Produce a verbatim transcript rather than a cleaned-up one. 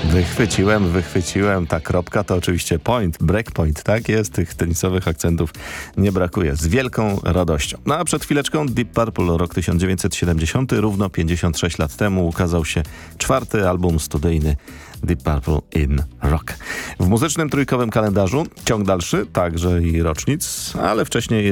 Wychwyciłem, wychwyciłem. Ta kropka to oczywiście point, breakpoint. Tak jest, tych tenisowych akcentów nie brakuje. Z wielką radością. No a przed chwileczką Deep Purple, rok tysiąc dziewięćset siedemdziesiąty, równo pięćdziesiąt sześć lat temu ukazał się czwarty album studyjny Deep Purple in Rock. W muzycznym trójkowym kalendarzu ciąg dalszy, także i rocznic, ale wcześniej